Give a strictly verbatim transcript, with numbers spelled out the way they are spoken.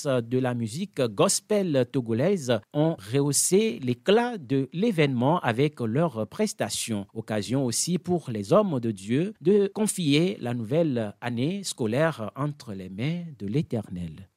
l'as de la musique gospel togolaise ont rehaussé l'éclat de l'événement avec leurs prestations. Occasion aussi pour les hommes de Dieu de confier la nouvelle année scolaire entre les mains de l'Éternel.